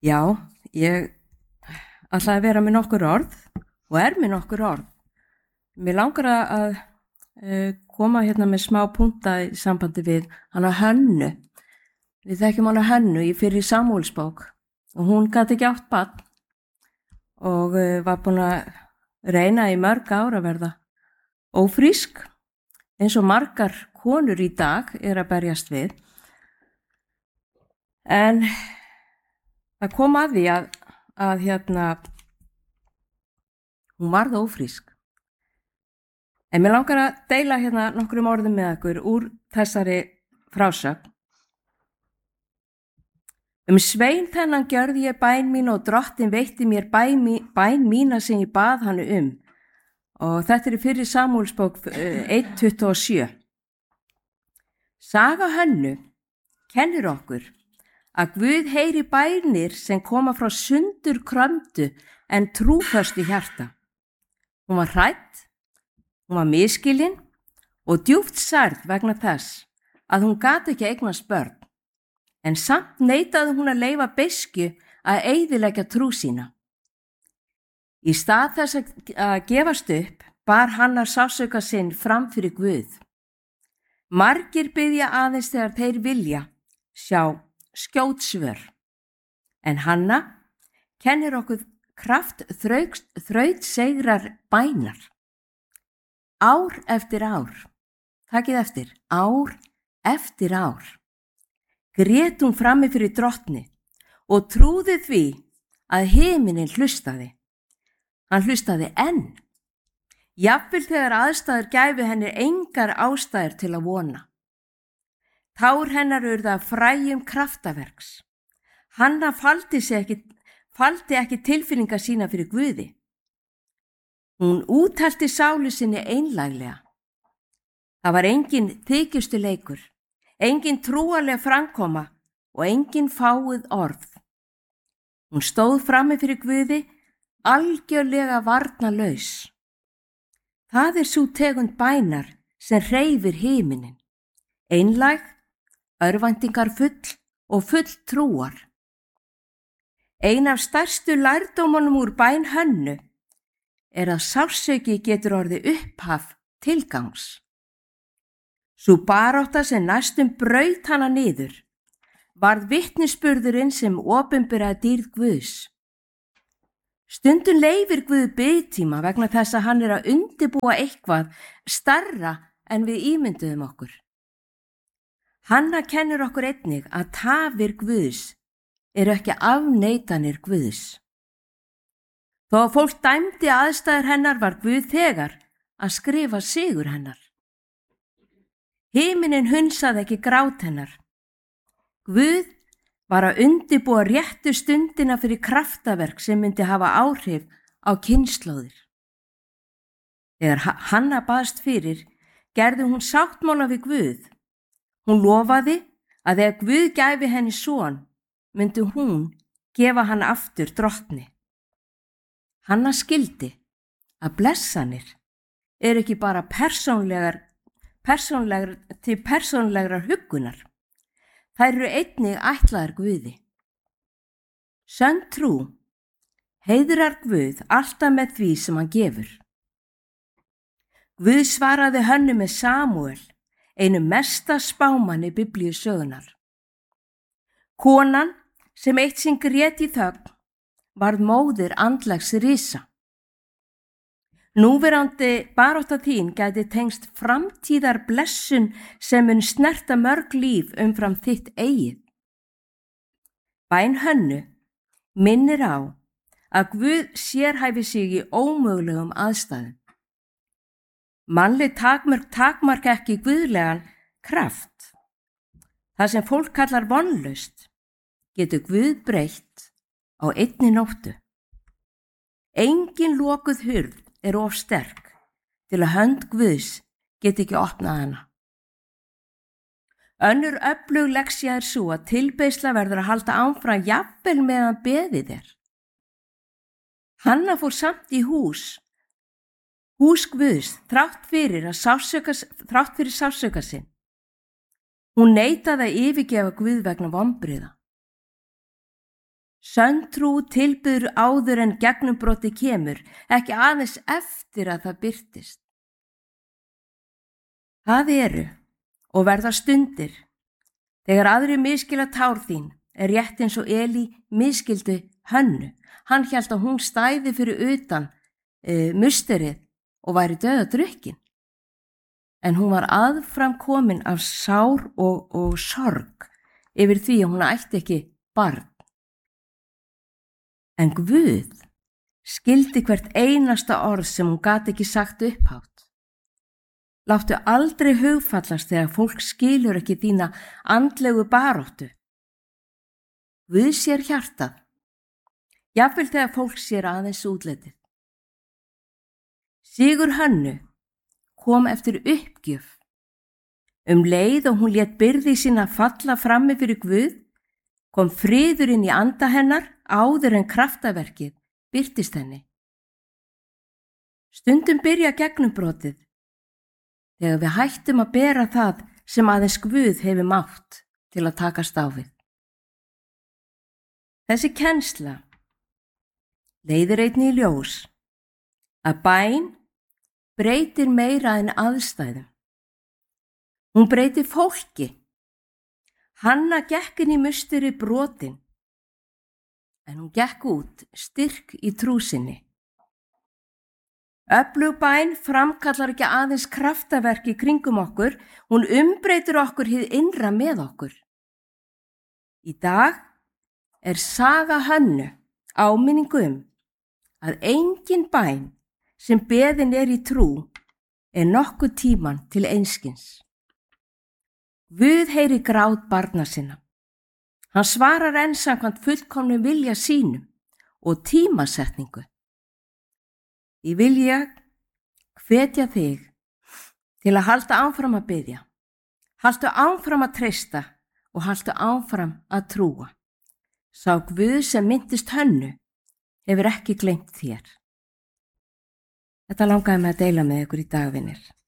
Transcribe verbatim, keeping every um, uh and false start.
Já, ég ætlaði að vera með nokkur orð og er með nokkur orð. Mér langar að uh, koma hérna með smá punta í sambandi við hana Hönnu. Við þekkjum hana Hönnu í fyrri Samúelsbók og hún gat ekki átt barn og uh, var búin að reyna í mörg ár að verða ófrísk eins og margar konur í dag er að berjast við. En það kom að því að, að hérna, hún varð ófrísk. En mér langar að deila hérna nokkrum orðum með ykkur úr þessari frásögn. Um svein þennan gjörði ég bæn mín og drottin veitti mér bæn, mín, bæn mína sem ég bað hann um. Og þetta er í fyrri Samúelsbók eitt tuttugu og sjö. Saga Hönnu kennir okkur að Guð heyri bænir sem koma frá sundur krömdu en trúföstu hjarta. Hún var hrædd, hún var misskilin og djúpt særð vegna þess að hún gat ekki eignast börn, en samt neitaði hún að leyfa beiskju að eyðileggja trú sína. Í stað þess að gefast upp bar hann að sársauka sinn fram fyrir Guð. Margir biðja aðeins þegar þeir vilja sjá skjót svör, en Hanna kennir okkur kraft þrautseigrar bænar. Ár eftir ár, takið eftir, ár eftir ár, grét hún frammi fyrir drottni og trúði því að himinin hlustaði. Hann hlustaði enn, jafnvel þegar aðstæður gæfu henni engar ástæður til að vona. Tár hennar urðu að fræjum kraftaverks. Hanna faldi, ekki, faldi ekki tilfinningar sína fyrir Guði. Hún úthelti sálu sinni einlæglega. Það var engin þykjustu leikur, engin trúarleg framkoma og engin fáuð orð. Hún stóð frammi fyrir Guði algjörlega varnarlaus. Það er sú tegund bænar sem hreyfir himinin, einlæg, örvæntingar full og full trúar. Ein af stærstu lærdómunum úr bæn Hönnu er að sársauki getur orðið upphaf tilgangs. Sú barátta sem næstum braut hana niður varð vitnisburðurinn sem opinberaði dýrð Guðs. Stundum leyfir Guð biðtíma vegna þess að hann er að undirbúa eitthvað stærra en við ímynduðum okkur. Hanna kennir okkur einnig að tafir Guðs eru ekki afneitanir Guðs. Þó að fólk dæmdi aðstæður hennar var Guð þegar að skrifa sigur hennar. Himinin hunsaði ekki grát hennar. Guð var að undirbúa réttu stundina fyrir kraftaverk sem myndi hafa áhrif á kynslóðir. Þegar Hanna baðst fyrir, gerði hún sáttmála við Guð. Hún lofaði að ef Guð gæfi henni son, myndi hún gefa hann aftur drottni. Hanna skildi að blessanir er ekki bara persónlegar, persónlegar til persónlegrar huggunar. Þær eru einnig ætlaðar Guði. Sönn trú heiðrar Guð alltaf með því sem hann gefur. Guð svaraði Hönnu með Samúel, einu mesta spámanni biblíusögunar. Konan sem eitt sinn grét í þögn varð móðir andlegs risa. Núverandi barátta þín gæti tengst framtíðar blessun sem mun snerta mörg líf umfram þitt eigið. Bæn Hönnu minnir á að Guð sérhæfi sig í ómögulegum aðstæðum. Mannleg takmörk takmarka ekki guðlegan kraft. Það sem fólk kallar vonlaust getur Guð breytt á einni nóttu. Engin lokuð hurð er of sterk til að hönd Guðs geti ekki opnað hana. Önnur öflug lexía er svo að tilbeiðsla verður að halda áfram jafnvel meðan beðið er. Hanna fór samt í hús, hús Guðs þrátt fyrir að sársauka, þrátt fyrir sársauka sinn. Hún neitaði að yfirgefa Guð vegna vonbrigða. Sönn trú tilbyður áður en gegnumbroti kemur, ekki aðeins eftir að það birtist. Það eru og verða stundir, þegar aðri misskilja tár þín, er rétt eins og Elí misskildi Hönnu. Hann hélt að hún stæði fyrir utan e, musterið og væri dauðadrukkin. En hún var aðfram komin af sár og, og sorg yfir því að hún ætti ekki barn. En Guð skildi hvert einasta orð sem hún gat ekki sagt upphátt. Láttu aldrei hugfallast þegar fólk skilur ekki þína andlegu baróttu. Guð sér hjartað, jafnvel þegar fólk sér aðeins útlitið. Sigur Hönnu kom eftir uppgjöf. Um leið og hún lét byrði sína falla frammi fyrir Guð, kom friður inn í anda hennar áður en kraftaverkið birtist henni. Stundum byrja gegnumbrotið þegar við hættum að bera það sem aðeins Guð hefur mátt til að takast á við. Þessi kennsla leiðir einnig í ljós að bæn breytir meira en aðstæðum. Hún breytir fólki. Hanna gekk inn í musteri brotin, en hún gekk út styrk í trú sinni. Öflug bæn framkallar ekki aðeins kraftaverk í kringum okkur, hún umbreytir okkur hið innra með okkur. Í dag er saga Hönnu áminningu um að engin bæn sem beðin er í trú er nokkuð tíman til einskins. Guð heyri grát barna sinna. Hann svarar enn samkvæmt fullkomnum vilja sínum og tímasetningu. Ég vilja hvetja þig til að halda áfram að biðja, haltu áfram að treysta og haltu áfram að trúa. Sá Guð sem minntist Hönnu hefur ekki gleymt þér. Þetta langaði mig að deila með ykkur í dag, vinir.